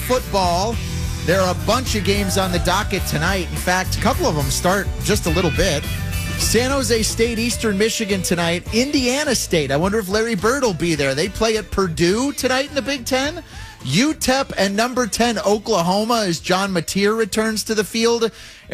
football. There are a bunch of games on the docket tonight. In fact, a couple of them start just a little bit. San Jose State, Eastern Michigan tonight. Indiana State. I wonder if Larry Bird will be there. They play at Purdue tonight in the Big Ten. UTEP and number 10 Oklahoma as John Mateer returns to the field.